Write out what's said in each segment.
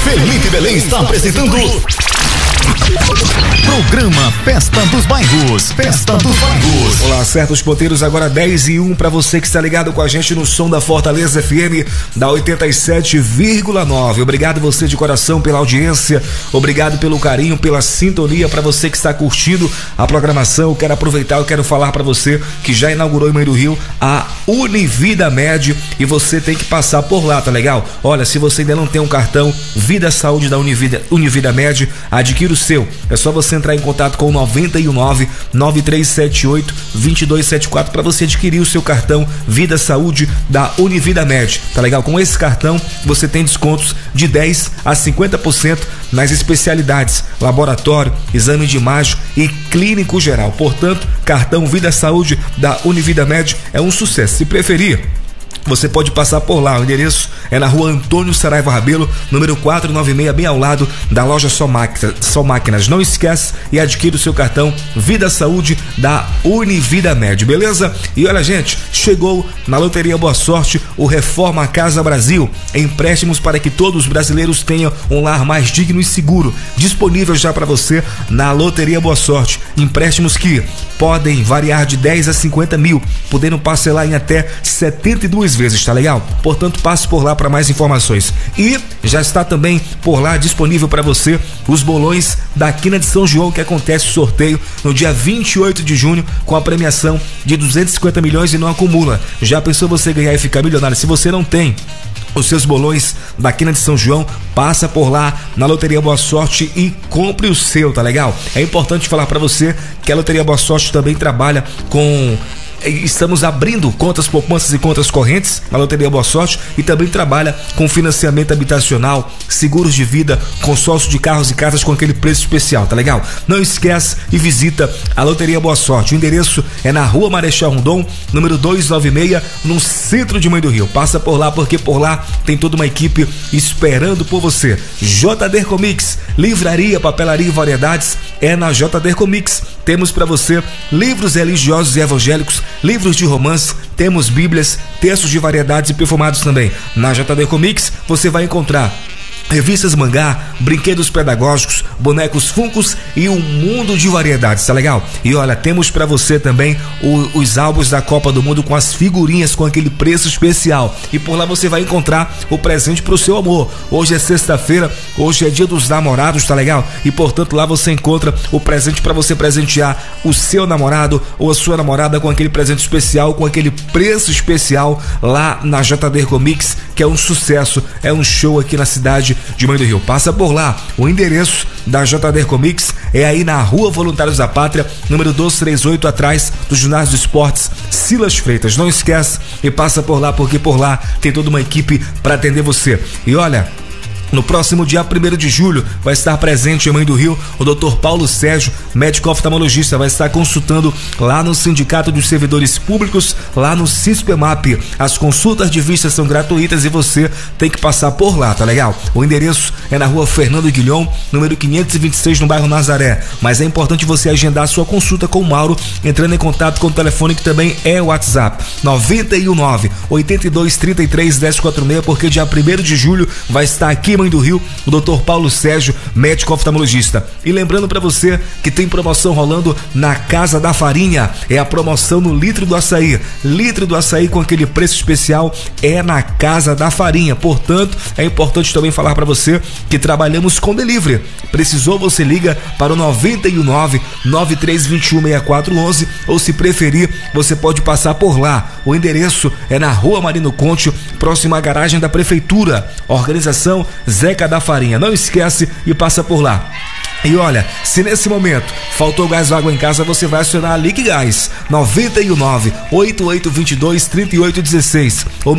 Felipe Belém está apresentando Programa Festa dos Bairros. Festa dos Bairros. Olá, certos ponteiros, agora 10:01 para você que está ligado com a gente no som da Fortaleza FM da 87,9. Obrigado você de coração pela audiência, obrigado pelo carinho, pela sintonia, para você que está curtindo a programação. Eu quero aproveitar, eu quero falar para você que já inaugurou em Mãe do Rio a Univida Med e você tem que passar por lá, tá legal? Olha, se você ainda não tem um cartão Vida Saúde da Univida Med, adquira o seu. É só você entrar em contato com o 99-9378-2274 para você adquirir o seu cartão Vida Saúde da Univida Med, tá legal? Com esse cartão você tem descontos de 10 a 50% nas especialidades laboratório, exame de imagem e clínico geral. Portanto, cartão Vida Saúde da Univida Med é um sucesso. Se preferir, você pode passar por lá. O endereço é na rua Antônio Saraiva Rabelo, número 496, bem ao lado da loja Só Máquinas. Não esquece e adquira o seu cartão Vida Saúde da Univida Med, beleza? E olha, gente, chegou na Loteria Boa Sorte o Reforma Casa Brasil. Empréstimos para que todos os brasileiros tenham um lar mais digno e seguro. Disponível já para você na Loteria Boa Sorte. Empréstimos que podem variar de 10 a 50 mil, podendo parcelar em até 72 vezes, tá legal? Portanto, passe por lá para mais informações. E já está também por lá disponível para você os bolões da Quina de São João, que acontece o sorteio no dia 28 de junho com a premiação de 250 milhões e não acumula. Já pensou você ganhar e ficar milionário? Se você não tem os seus bolões da Quina de São João, passa por lá na Loteria Boa Sorte e compre o seu, tá legal? É importante falar para você que a Loteria Boa Sorte também trabalha com... Estamos abrindo contas poupanças e contas correntes na Loteria Boa Sorte e também trabalha com financiamento habitacional, seguros de vida, consórcio de carros e casas com aquele preço especial, tá legal? Não esquece e visita a Loteria Boa Sorte. O endereço é na rua Marechal Rondon, número 296, no centro de Mãe do Rio. Passa por lá porque por lá tem toda uma equipe esperando por você. JD Comics, livraria, papelaria e variedades é na JD Comics. Temos para você livros religiosos e evangélicos, livros de romance, temos bíblias, textos de variedades e perfumados também. Na JD Comics você vai encontrar revistas mangá, brinquedos pedagógicos, bonecos Funkos e um mundo de variedades, tá legal? E olha, temos pra você também os álbuns da Copa do Mundo com as figurinhas com aquele preço especial. E por lá você vai encontrar o presente pro seu amor. Hoje é sexta-feira, hoje é dia dos namorados, tá legal? E portanto lá você encontra o presente pra você presentear o seu namorado ou a sua namorada com aquele presente especial, com aquele preço especial lá na JD Comics, que é um sucesso, é um show aqui na cidade de Mãe do Rio. Passa por lá. O endereço da JD Comics é aí na Rua Voluntários da Pátria, número 238, atrás do Ginásio de Esportes Silas Freitas. Não esquece e passa por lá, porque por lá tem toda uma equipe para atender você. E olha, no próximo dia 1º de julho vai estar presente em Mãe do Rio o Dr. Paulo Sérgio, médico oftalmologista, vai estar consultando lá no Sindicato dos Servidores Públicos, lá no CISPEMAP. As consultas de vista são gratuitas e você tem que passar por lá, tá legal? O endereço é na rua Fernando Guilhom, número 526, no bairro Nazaré. Mas é importante você agendar a sua consulta com o Mauro, entrando em contato com o telefone que também é o WhatsApp, 919-8233-1046, porque dia 1º de julho vai estar aqui Mãe do Rio, o Dr. Paulo Sérgio, médico oftalmologista. E lembrando para você que tem promoção rolando na Casa da Farinha, é a promoção no litro do açaí. Litro do açaí com aquele preço especial é na Casa da Farinha. Portanto, é importante também falar para você que trabalhamos com delivery. Precisou, você liga para o 99-9321-6411 ou se preferir, você pode passar por lá. O endereço é na Rua Marino Conte, próximo à garagem da Prefeitura. Organização Zeca da Farinha. Não esquece e passa por lá. E olha, se nesse momento faltou gás ou água em casa, você vai acionar a Liquigás 99-8822-3816 ou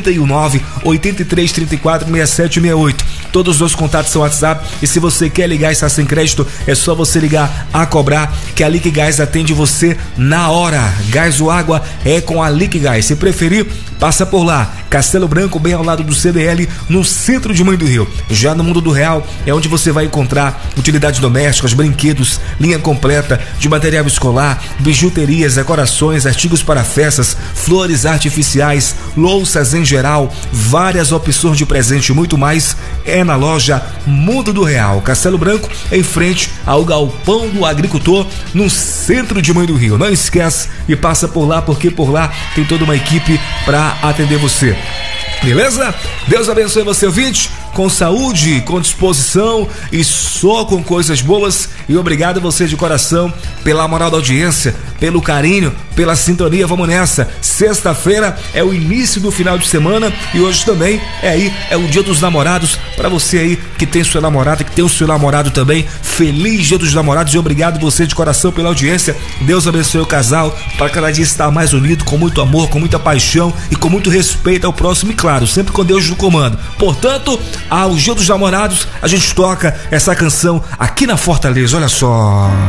99-8334-6768. Todos os contatos são WhatsApp e se você quer ligar e está sem crédito, é só você ligar a cobrar que a Liquigás atende você na hora. Gás ou água é com a Liquigás. Se preferir, passa por lá. Castelo Branco, bem ao lado do CDL, no centro de Mãe do Rio. Já no Mundo do Real é onde você vai encontrar utilidade utilidades domésticas, brinquedos, linha completa de material escolar, bijuterias, decorações, artigos para festas, flores artificiais, louças em geral, várias opções de presente e muito mais é na loja Mundo do Real, Castelo Branco, em frente ao Galpão do Agricultor, no centro de Moinho do Rio. Não esquece e passa por lá, porque por lá tem toda uma equipe para atender você. Beleza? Deus abençoe você, ouvinte, com saúde, com disposição e só com coisas boas. E obrigado a você de coração pela moral da audiência, pelo carinho, pela sintonia. Vamos nessa. Sexta-feira é o início do final de semana e hoje também é o Dia dos Namorados. Para você aí que tem sua namorada, que tem o seu namorado também, feliz Dia dos Namorados e obrigado você de coração pela audiência. Deus abençoe o casal para cada dia estar mais unido, com muito amor, com muita paixão e com muito respeito ao próximo e claro, sempre com Deus no comando. Portanto, ao Dia dos Namorados, a gente toca essa canção aqui na Fortaleza, olha só.